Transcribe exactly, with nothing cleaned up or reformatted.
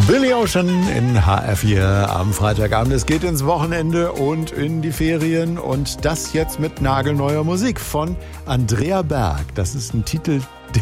Billy Ocean in H R vier am Freitagabend. Es geht ins Wochenende und in die Ferien und das jetzt mit nagelneuer Musik von Andrea Berg. Das ist ein Titel,